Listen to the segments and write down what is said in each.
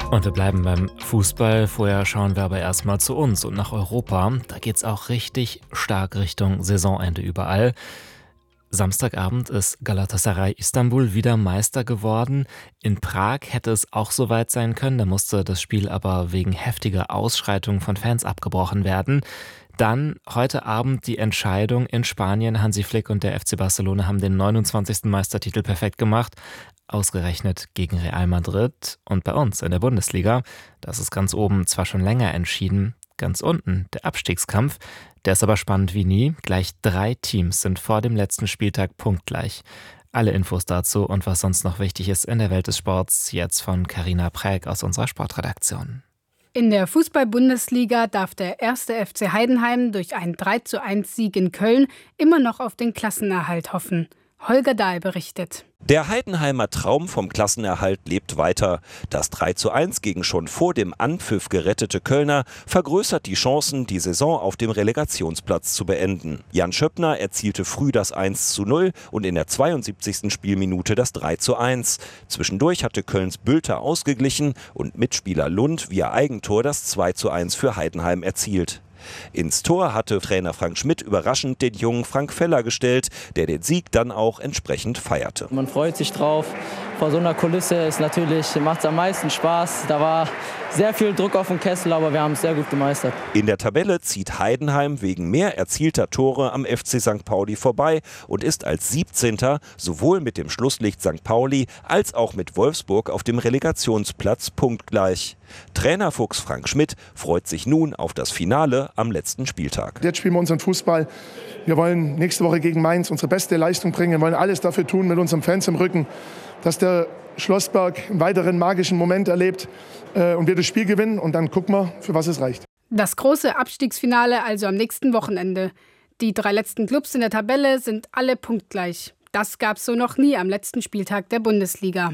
Und wir bleiben beim Fußball. Vorher schauen wir aber erstmal zu uns und nach Europa. Da geht's auch richtig stark Richtung Saisonende überall. Samstagabend ist Galatasaray Istanbul wieder Meister geworden. In Prag hätte es auch soweit sein können, da musste das Spiel aber wegen heftiger Ausschreitungen von Fans abgebrochen werden. Dann heute Abend die Entscheidung in Spanien. Hansi Flick und der FC Barcelona haben den 29. Meistertitel perfekt gemacht. Ausgerechnet gegen Real Madrid. Und bei uns in der Bundesliga, das ist ganz oben zwar schon länger entschieden, ganz unten der Abstiegskampf. Der ist aber spannend wie nie. Gleich 3 Teams sind vor dem letzten Spieltag punktgleich. Alle Infos dazu und was sonst noch wichtig ist in der Welt des Sports, jetzt von Carina Präg aus unserer Sportredaktion. In der Fußball-Bundesliga darf der 1. FC Heidenheim durch einen 3:1-Sieg in Köln immer noch auf den Klassenerhalt hoffen. Holger Dahl berichtet. Der Heidenheimer Traum vom Klassenerhalt lebt weiter. Das 3:1 gegen schon vor dem Anpfiff gerettete Kölner vergrößert die Chancen, die Saison auf dem Relegationsplatz zu beenden. Jan Schöppner erzielte früh das 1:0 und in der 72. Spielminute das 3:1. Zwischendurch hatte Kölns Bülter ausgeglichen und Mitspieler Lund via Eigentor das 2:1 für Heidenheim erzielt. Ins Tor hatte Trainer Frank Schmidt überraschend den jungen Frank Feller gestellt, der den Sieg dann auch entsprechend feierte. Man freut sich drauf. Vor so einer Kulisse macht es am meisten Spaß. Da war sehr viel Druck auf dem Kessel, aber wir haben es sehr gut gemeistert. In der Tabelle zieht Heidenheim wegen mehr erzielter Tore am FC St. Pauli vorbei und ist als 17. sowohl mit dem Schlusslicht St. Pauli als auch mit Wolfsburg auf dem Relegationsplatz punktgleich. Trainerfuchs Frank Schmidt freut sich nun auf das Finale am letzten Spieltag. Jetzt spielen wir unseren Fußball. Wir wollen nächste Woche gegen Mainz unsere beste Leistung bringen. Wir wollen alles dafür tun mit unseren Fans im Rücken, dass der Schlossberg einen weiteren magischen Moment erlebt und wir das Spiel gewinnen. Und dann gucken wir, für was es reicht. Das große Abstiegsfinale also am nächsten Wochenende. Die 3 letzten Clubs in der Tabelle sind alle punktgleich. Das gab es so noch nie am letzten Spieltag der Bundesliga.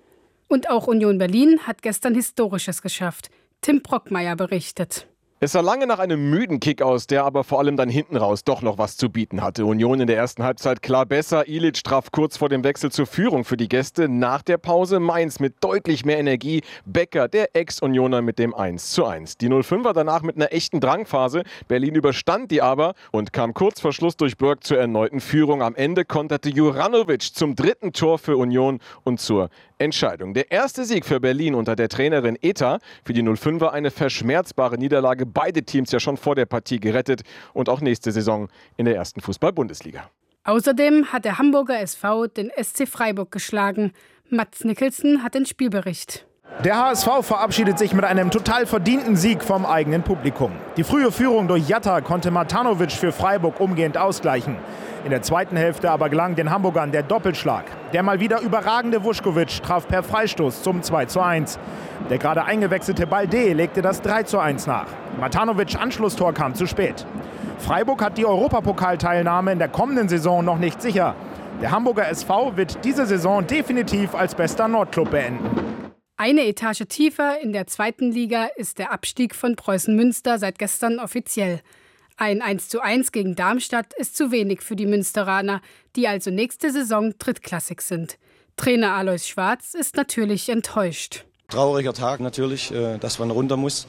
Und auch Union Berlin hat gestern Historisches geschafft. Tim Brockmeier berichtet. Es sah lange nach einem müden Kick aus, der aber vor allem dann hinten raus doch noch was zu bieten hatte. Union in der ersten Halbzeit klar besser. Ilic traf kurz vor dem Wechsel zur Führung für die Gäste. Nach der Pause Mainz mit deutlich mehr Energie. Becker, der Ex-Unioner, mit dem 1:1. Die 05er danach mit einer echten Drangphase. Berlin überstand die aber und kam kurz vor Schluss durch Burg zur erneuten Führung. Am Ende konterte Juranovic zum 3. Tor für Union und zur Entscheidung. Der erste Sieg für Berlin unter der Trainerin Eta. Für die 05er eine verschmerzbare Niederlage. Beide Teams ja schon vor der Partie gerettet und auch nächste Saison in der ersten Fußball-Bundesliga. Außerdem hat der Hamburger SV den SC Freiburg geschlagen. Mats Nicholson hat den Spielbericht. Der HSV verabschiedet sich mit einem total verdienten Sieg vom eigenen Publikum. Die frühe Führung durch Jatta konnte Matanovic für Freiburg umgehend ausgleichen. In der zweiten Hälfte aber gelang den Hamburgern der Doppelschlag. Der mal wieder überragende Vuskovic traf per Freistoß zum 2:1. Der gerade eingewechselte Balde legte das 3:1 nach. Matanovics Anschlusstor kam zu spät. Freiburg hat die Europapokalteilnahme in der kommenden Saison noch nicht sicher. Der Hamburger SV wird diese Saison definitiv als bester Nordklub beenden. Eine Etage tiefer in der 2. Liga ist der Abstieg von Preußen Münster seit gestern offiziell. Ein 1:1 gegen Darmstadt ist zu wenig für die Münsteraner, die also nächste Saison drittklassig sind. Trainer Alois Schwarz ist natürlich enttäuscht. Trauriger Tag natürlich, dass man runter muss.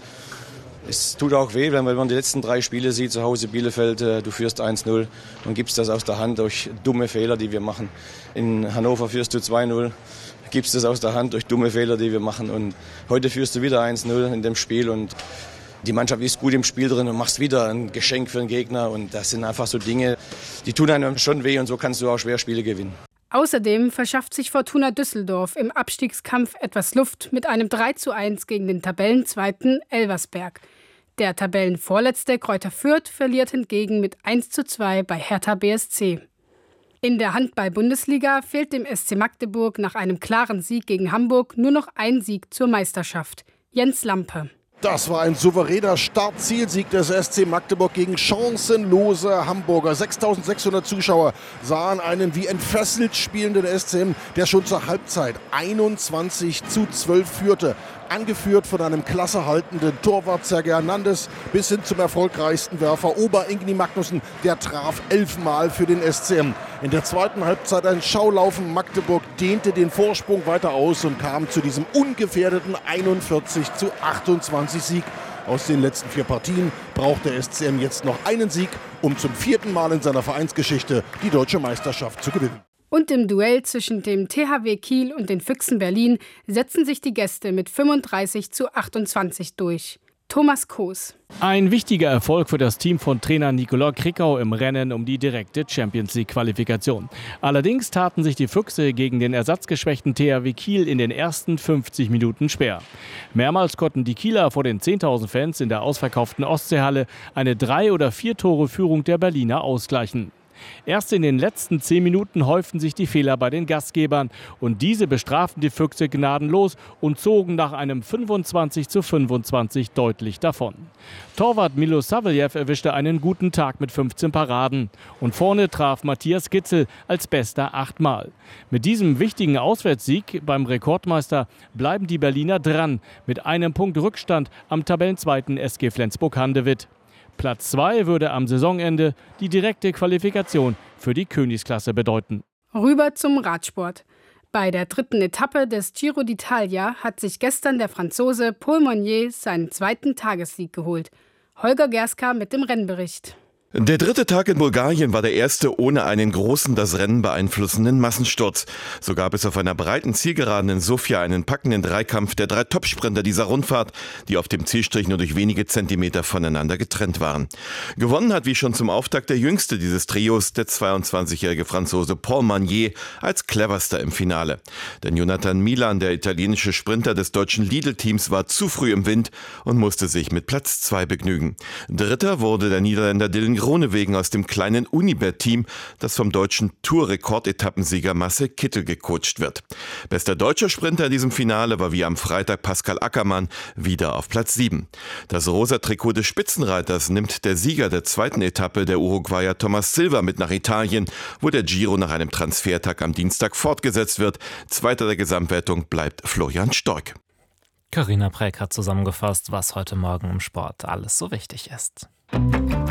Es tut auch weh, wenn man die letzten 3 Spiele sieht, zu Hause Bielefeld, du führst 1:0 und gibst das aus der Hand durch dumme Fehler, die wir machen. In Hannover führst du 2:0. Gibst es aus der Hand durch dumme Fehler, die wir machen. Und heute führst du wieder 1:0 in dem Spiel und die Mannschaft ist gut im Spiel drin und machst wieder ein Geschenk für den Gegner. Und das sind einfach so Dinge, die tun einem schon weh und so kannst du auch schwer Spiele gewinnen. Außerdem verschafft sich Fortuna Düsseldorf im Abstiegskampf etwas Luft mit einem 3:1 gegen den Tabellenzweiten Elversberg. Der Tabellenvorletzte Greuther Fürth verliert hingegen mit 1:2 bei Hertha BSC. In der Handball-Bundesliga fehlt dem SC Magdeburg nach einem klaren Sieg gegen Hamburg nur noch ein Sieg zur Meisterschaft. Jens Lampe. Das war ein souveräner Start-Zielsieg des SC Magdeburg gegen chancenlose Hamburger. 6.600 Zuschauer sahen einen wie entfesselt spielenden SCM, der schon zur Halbzeit 21:12 führte. Angeführt von einem klassehaltenden Torwart Sergej Hernandez bis hin zum erfolgreichsten Werfer Ober-Ingni Magnussen. Der traf 11 Mal für den SCM. In der zweiten Halbzeit ein Schaulaufen. Magdeburg dehnte den Vorsprung weiter aus und kam zu diesem ungefährdeten 41:28 Sieg. Aus den letzten 4 Partien braucht der SCM jetzt noch einen Sieg, um zum 4. Mal in seiner Vereinsgeschichte die deutsche Meisterschaft zu gewinnen. Und im Duell zwischen dem THW Kiel und den Füchsen Berlin setzen sich die Gäste mit 35:28 durch. Thomas Koos. Ein wichtiger Erfolg für das Team von Trainer Nicolas Krickau im Rennen um die direkte Champions-League-Qualifikation. Allerdings taten sich die Füchse gegen den ersatzgeschwächten THW Kiel in den ersten 50 Minuten schwer. Mehrmals konnten die Kieler vor den 10.000 Fans in der ausverkauften Ostseehalle eine 3- oder 4-Tore-Führung der Berliner ausgleichen. Erst in den letzten 10 Minuten häuften sich die Fehler bei den Gastgebern und diese bestraften die Füchse gnadenlos und zogen nach einem 25:25 deutlich davon. Torwart Milo Saveljev erwischte einen guten Tag mit 15 Paraden und vorne traf Matthias Gitzel als Bester 8-mal. Mit diesem wichtigen Auswärtssieg beim Rekordmeister bleiben die Berliner dran mit einem Punkt Rückstand am Tabellenzweiten SG Flensburg-Handewitt. Platz 2 würde am Saisonende die direkte Qualifikation für die Königsklasse bedeuten. Rüber zum Radsport. Bei der 3. Etappe des Giro d'Italia hat sich gestern der Franzose Paul Monnier seinen 2. Tagessieg geholt. Holger Gerska mit dem Rennbericht. Der 3. Tag in Bulgarien war der erste ohne einen großen, das Rennen beeinflussenden Massensturz. So gab es auf einer breiten Zielgeraden in Sofia einen packenden Dreikampf der 3 Topsprinter dieser Rundfahrt, die auf dem Zielstrich nur durch wenige Zentimeter voneinander getrennt waren. Gewonnen hat wie schon zum Auftakt der jüngste dieses Trios, der 22-jährige Franzose Paul Monnier, als cleverster im Finale. Denn Jonathan Milan, der italienische Sprinter des deutschen Lidl-Teams, war zu früh im Wind und musste sich mit Platz 2 begnügen. Dritter wurde der Niederländer Dylan Groenewegen aus dem kleinen Unibet-Team, das vom deutschen Tour-Rekordetappensieger Marcel Kittel gecoacht wird. Bester deutscher Sprinter in diesem Finale war wie am Freitag Pascal Ackermann, wieder auf Platz 7. Das rosa Trikot des Spitzenreiters nimmt der Sieger der 2. Etappe, der Uruguayer Thomas Silva, mit nach Italien, wo der Giro nach einem Transfertag am Dienstag fortgesetzt wird. Zweiter der Gesamtwertung bleibt Florian Stork. Carina Präck hat zusammengefasst, was heute Morgen im Sport alles so wichtig ist.